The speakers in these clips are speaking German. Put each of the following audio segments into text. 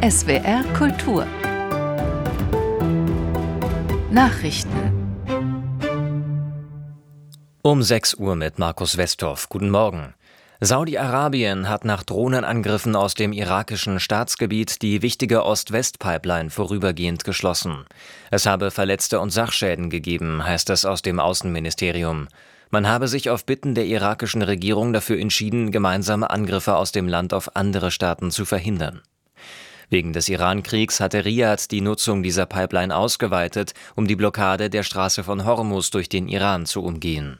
SWR Kultur Nachrichten Um 6 Uhr mit Markus Westhoff. Guten Morgen. Saudi-Arabien hat nach Drohnenangriffen aus dem irakischen Staatsgebiet die wichtige Ost-West-Pipeline vorübergehend geschlossen. Es habe Verletzte und Sachschäden gegeben, heißt es aus dem Außenministerium. Man habe sich auf Bitten der irakischen Regierung dafür entschieden, gemeinsame Angriffe aus dem Land auf andere Staaten zu verhindern. Wegen des Iran-Kriegs hatte Riad die Nutzung dieser Pipeline ausgeweitet, um die Blockade der Straße von Hormuz durch den Iran zu umgehen.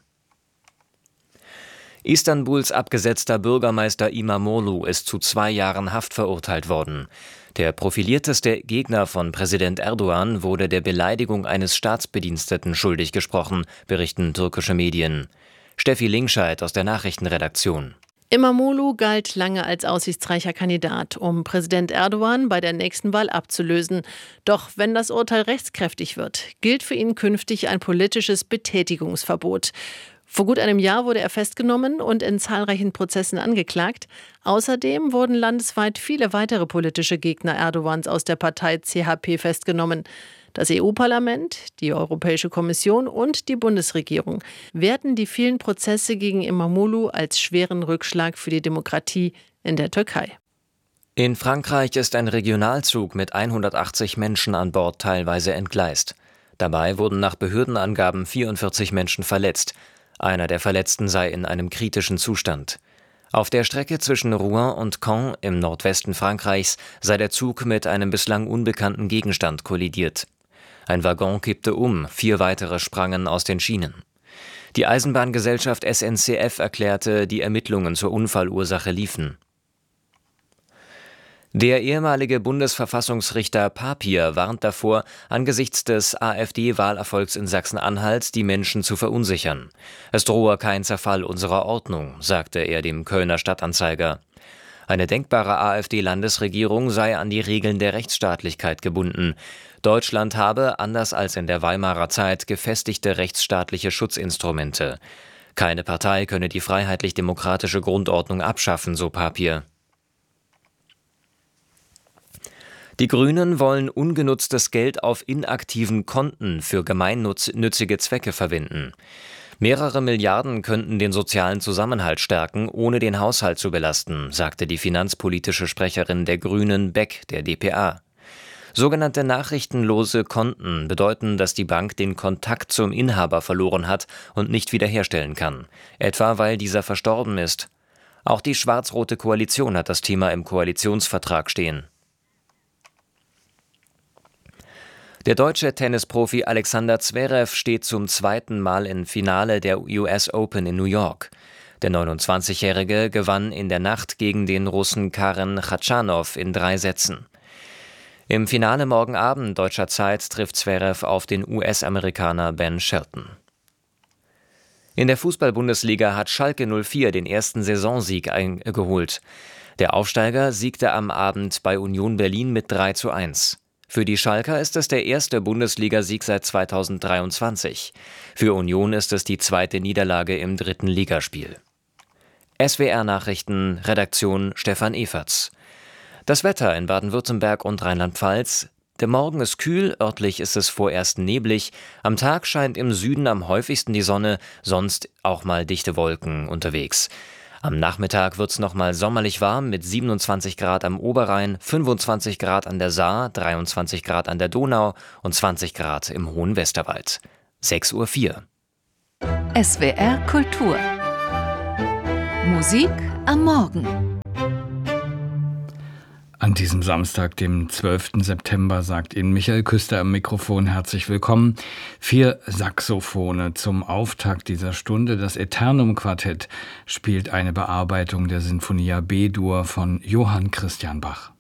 Istanbuls abgesetzter Bürgermeister İmamoğlu ist zu 2 Jahren Haft verurteilt worden. Der profilierteste Gegner von Präsident Erdogan wurde der Beleidigung eines Staatsbediensteten schuldig gesprochen, berichten türkische Medien. Steffi Lingscheid aus der Nachrichtenredaktion. İmamoğlu galt lange als aussichtsreicher Kandidat, um Präsident Erdogan bei der nächsten Wahl abzulösen. Doch wenn das Urteil rechtskräftig wird, gilt für ihn künftig ein politisches Betätigungsverbot. Vor gut einem Jahr wurde er festgenommen und in zahlreichen Prozessen angeklagt. Außerdem wurden landesweit viele weitere politische Gegner Erdogans aus der Partei CHP festgenommen. Das EU-Parlament, die Europäische Kommission und die Bundesregierung werten die vielen Prozesse gegen İmamoğlu als schweren Rückschlag für die Demokratie in der Türkei. In Frankreich ist ein Regionalzug mit 180 Menschen an Bord teilweise entgleist. Dabei wurden nach Behördenangaben 44 Menschen verletzt. Einer der Verletzten sei in einem kritischen Zustand. Auf der Strecke zwischen Rouen und Caen im Nordwesten Frankreichs sei der Zug mit einem bislang unbekannten Gegenstand kollidiert. Ein Waggon kippte um, 4 weitere sprangen aus den Schienen. Die Eisenbahngesellschaft SNCF erklärte, die Ermittlungen zur Unfallursache liefen. Der ehemalige Bundesverfassungsrichter Papier warnt davor, angesichts des AfD-Wahlerfolgs in Sachsen-Anhalt die Menschen zu verunsichern. Es drohe kein Zerfall unserer Ordnung, sagte er dem Kölner Stadtanzeiger. Eine denkbare AfD-Landesregierung sei an die Regeln der Rechtsstaatlichkeit gebunden. Deutschland habe, anders als in der Weimarer Zeit, gefestigte rechtsstaatliche Schutzinstrumente. Keine Partei könne die freiheitlich-demokratische Grundordnung abschaffen, so Papier. Die Grünen wollen ungenutztes Geld auf inaktiven Konten für gemeinnützige Zwecke verwenden. Mehrere Milliarden könnten den sozialen Zusammenhalt stärken, ohne den Haushalt zu belasten, sagte die finanzpolitische Sprecherin der Grünen Beck der dpa. Sogenannte nachrichtenlose Konten bedeuten, dass die Bank den Kontakt zum Inhaber verloren hat und nicht wiederherstellen kann, etwa weil dieser verstorben ist. Auch die schwarz-rote Koalition hat das Thema im Koalitionsvertrag stehen. Der deutsche Tennisprofi Alexander Zverev steht zum 2. Mal im Finale der US Open in New York. Der 29-Jährige gewann in der Nacht gegen den Russen Karen Khachanov in 3 Sätzen. Im Finale morgen Abend deutscher Zeit trifft Zverev auf den US-Amerikaner Ben Shelton. In der Fußball-Bundesliga hat Schalke 04 den ersten Saisonsieg eingeholt. Der Aufsteiger siegte am Abend bei Union Berlin mit 3:1. Für die Schalker ist es der erste Bundesligasieg seit 2023. Für Union ist es die 2. Niederlage im 3. Ligaspiel. SWR-Nachrichten, Redaktion Stefan Everts. Das Wetter in Baden-Württemberg und Rheinland-Pfalz. Der Morgen ist kühl, örtlich ist es vorerst neblig. Am Tag scheint im Süden am häufigsten die Sonne, sonst auch mal dichte Wolken unterwegs. Am Nachmittag wird's nochmal sommerlich warm mit 27 Grad am Oberrhein, 25 Grad an der Saar, 23 Grad an der Donau und 20 Grad im Hohen Westerwald. 6:04 Uhr. SWR Kultur Musik am Morgen. An diesem Samstag, dem 12. September, sagt Ihnen Michael Küster am Mikrofon herzlich willkommen. 4 Saxophone zum Auftakt dieser Stunde. Das Eternum-Quartett spielt eine Bearbeitung der Sinfonia B-Dur von Johann Christian Bach.